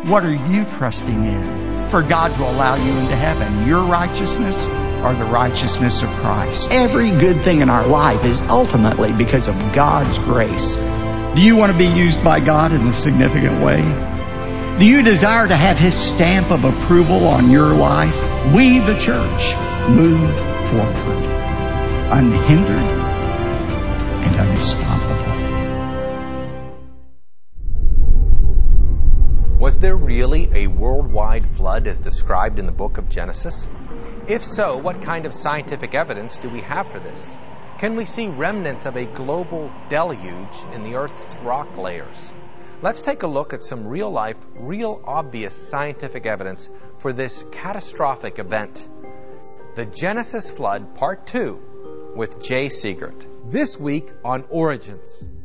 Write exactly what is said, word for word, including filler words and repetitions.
What are you trusting in for God to allow you into heaven? Your righteousness or the righteousness of Christ? Every good thing in our life is ultimately because of God's grace. Do you want to be used by God in a significant way? Do you desire to have His stamp of approval on your life? We, the church, move forward, unhindered and unstoppable. Was there really a worldwide flood as described in the book of Genesis? If so, what kind of scientific evidence do we have for this? Can we see remnants of a global deluge in the Earth's rock layers? Let's take a look at some real-life, real obvious scientific evidence for this catastrophic event. The Genesis Flood, Part two, with Jay Seegert. This week on Origins.